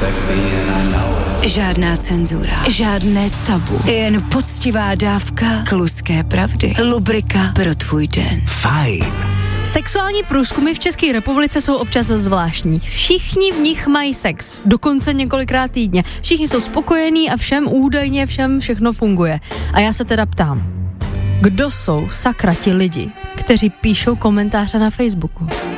Žádná cenzura, žádné tabu, jen poctivá dávka kluské pravdy. Lubrika pro tvůj den. Fajn. Sexuální průzkumy v České republice jsou občas zvláštní. Všichni v nich mají sex, dokonce několikrát týdně. Všichni jsou spokojení a údajně všechno funguje. A já se teda ptám, kdo jsou sakra ti lidi, kteří píšou komentáře na Facebooku?